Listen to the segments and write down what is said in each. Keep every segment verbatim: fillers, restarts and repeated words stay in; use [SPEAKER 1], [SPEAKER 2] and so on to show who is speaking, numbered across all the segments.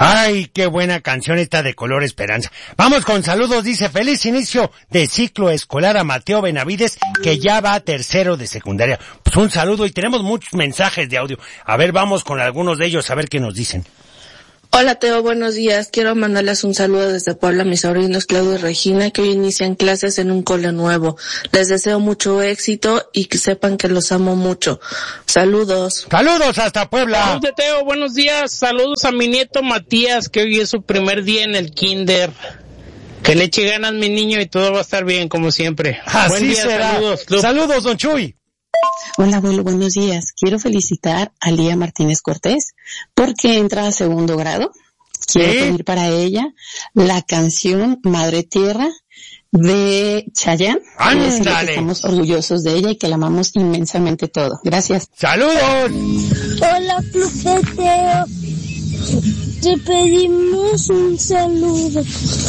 [SPEAKER 1] Ay, qué buena canción esta de Color Esperanza. Vamos con saludos, dice, feliz inicio de ciclo escolar a Mateo Benavides, que ya va a tercero de secundaria. Pues un saludo y tenemos muchos mensajes de audio. A ver, vamos con algunos de ellos a ver qué nos dicen.
[SPEAKER 2] Hola Teo, buenos días. Quiero mandarles un saludo desde Puebla a mis sobrinos Claudio y Regina, que hoy inician clases en un cole nuevo. Les deseo mucho éxito y que sepan que los amo mucho. Saludos.
[SPEAKER 1] Saludos hasta Puebla.
[SPEAKER 3] Saludos Teo, buenos días. Saludos a mi nieto Matías, que hoy es su primer día en el kinder. Que le eche ganas mi niño y todo va a estar bien como siempre.
[SPEAKER 1] Así
[SPEAKER 3] Buen día,
[SPEAKER 1] será.
[SPEAKER 3] Saludos,
[SPEAKER 1] saludos don Chuy.
[SPEAKER 4] Hola abuelo, buenos días. Quiero felicitar a Lía Martínez Cortés porque entra a segundo grado. Quiero
[SPEAKER 1] ¿Sí?
[SPEAKER 4] pedir para ella la canción Madre Tierra de Chayanne.
[SPEAKER 1] ¡Ándale!
[SPEAKER 4] Estamos orgullosos de ella y que la amamos inmensamente todo. Gracias.
[SPEAKER 1] ¡Saludos!
[SPEAKER 5] Hola Club de Teo. Te pedimos un saludo.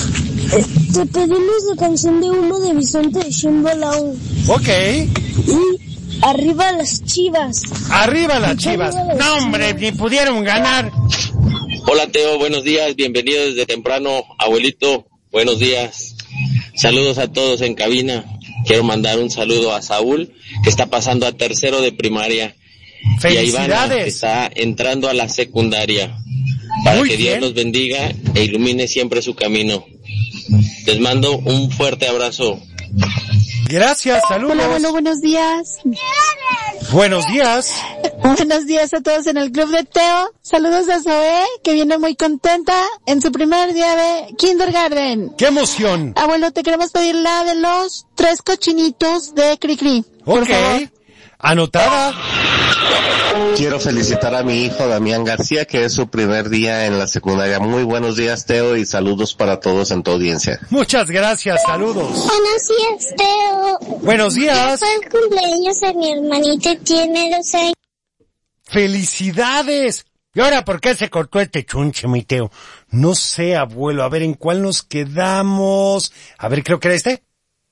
[SPEAKER 5] Te pedimos la canción de Humo de Vicente de Shimbolao.
[SPEAKER 1] Ok.
[SPEAKER 5] Y arriba las Chivas.
[SPEAKER 1] Arriba las Chivas. No, hombre, ni pudieron ganar.
[SPEAKER 6] Hola Teo, buenos días, bienvenido desde temprano, abuelito, buenos días. Saludos a todos en cabina. Quiero mandar un saludo a Saúl, que está pasando a tercero de primaria.
[SPEAKER 1] ¡Felicidades!
[SPEAKER 6] Y a Ivana, que está entrando a la secundaria. Para
[SPEAKER 1] Muy
[SPEAKER 6] que
[SPEAKER 1] bien.
[SPEAKER 6] Dios los bendiga e ilumine siempre su camino. Les mando un fuerte abrazo.
[SPEAKER 1] Gracias, saludos.
[SPEAKER 7] Hola, bueno, buenos días.
[SPEAKER 1] Buenos días.
[SPEAKER 7] Buenos días a todos en el Club de Teo. Saludos a Zoe, que viene muy contenta en su primer día de kindergarten.
[SPEAKER 1] ¡Qué emoción!
[SPEAKER 7] Abuelo, te queremos pedir la de los tres cochinitos de Cricri.
[SPEAKER 1] Ok. Anotada.
[SPEAKER 8] Quiero felicitar a mi hijo Damián García, que es su primer día en la secundaria. Muy buenos días, Teo, y saludos para todos en tu audiencia.
[SPEAKER 1] Muchas gracias, saludos.
[SPEAKER 5] Buenos días, Teo.
[SPEAKER 1] Buenos días.
[SPEAKER 5] Fue el cumpleaños de mi hermanita, tiene dos años.
[SPEAKER 1] ¡Felicidades! ¿Y ahora por qué se cortó este chunche, mi Teo? No sé, abuelo, a ver en cuál nos quedamos. A ver, creo que era este.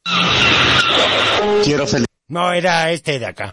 [SPEAKER 8] Quiero felicitar.
[SPEAKER 1] No, era este de acá.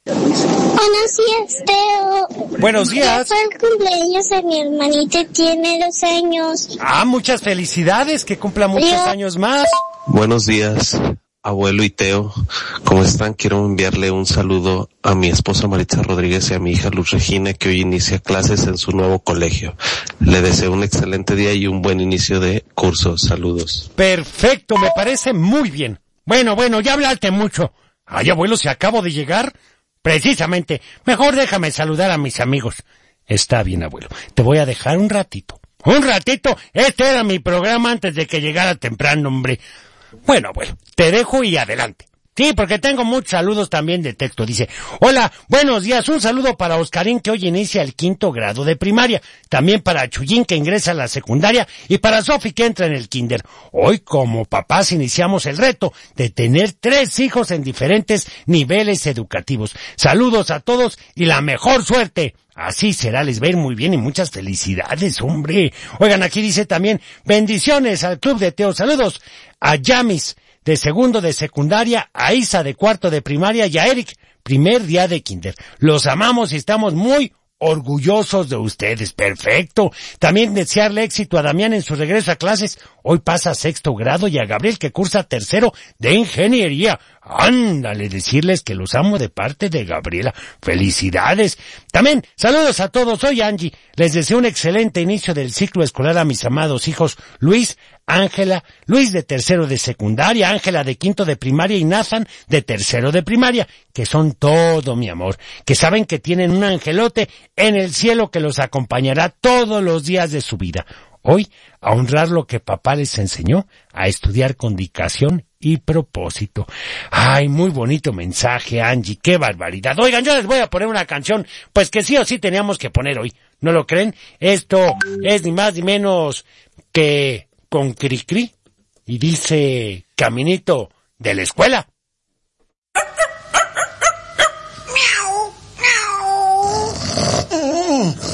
[SPEAKER 5] Buenos días, Teo.
[SPEAKER 1] Buenos días.
[SPEAKER 5] Fue el cumpleaños de mi hermanita, tiene dos años.
[SPEAKER 1] Ah, muchas felicidades, que cumpla muchos
[SPEAKER 5] Yo-
[SPEAKER 1] años más.
[SPEAKER 9] Buenos días, abuelo y Teo. ¿Cómo están? Quiero enviarle un saludo a mi esposa Maritza Rodríguez y a mi hija Luz Regina, que hoy inicia clases en su nuevo colegio. Le deseo un excelente día y un buen inicio de curso. Saludos.
[SPEAKER 1] Perfecto, me parece muy bien. Bueno, bueno, ya hablaste mucho. Ay, abuelo, si acabo de llegar. Precisamente. Mejor déjame saludar a mis amigos. Está bien, abuelo. Te voy a dejar un ratito. Un ratito. Este era mi programa antes de que llegara temprano, hombre. Bueno, abuelo, te dejo y adelante. Sí, porque tengo muchos saludos también de texto. Dice, hola, buenos días, un saludo para Oscarín, que hoy inicia el quinto grado de primaria. También para Chuyín, que ingresa a la secundaria, y para Sofi, que entra en el kinder. Hoy, como papás, iniciamos el reto de tener tres hijos en diferentes niveles educativos. Saludos a todos y la mejor suerte. Así será, les va a ir muy bien y muchas felicidades, hombre. Oigan, aquí dice también, bendiciones al Club de Teo. Saludos a Yamis, de segundo de secundaria, a Isa de cuarto de primaria y a Eric, primer día de kinder. Los amamos y estamos muy orgullosos de ustedes. Perfecto. También desearle éxito a Damián en su regreso a clases. Hoy pasa a sexto grado, y a Gabriel, que cursa tercero de ingeniería. Ándale, decirles que los amo de parte de Gabriela. Felicidades. También saludos a todos. Soy Angie. Les deseo un excelente inicio del ciclo escolar a mis amados hijos Luis, Ángela, Luis de tercero de secundaria, Ángela de quinto de primaria y Nathan de tercero de primaria, que son todo mi amor, que saben que tienen un angelote en el cielo que los acompañará todos los días de su vida. Hoy, a honrar lo que papá les enseñó, a estudiar con dedicación y propósito. Ay, muy bonito mensaje, Angie, qué barbaridad. Oigan, yo les voy a poner una canción, pues que sí o sí teníamos que poner hoy, ¿no lo creen? Esto es ni más ni menos que con Cricri, y dice Caminito de la Escuela.
[SPEAKER 10] Miau, miau.